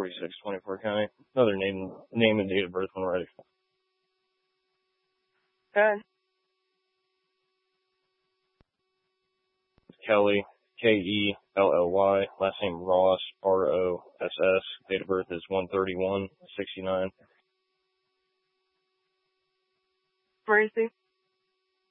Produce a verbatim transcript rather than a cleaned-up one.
forty-six, twenty-four County. Another name, name and date of birth when ready. Good. Kelly, K E L L Y, last name Ross, R O S S, date of birth is one thirty-one sixty-nine. Where is he?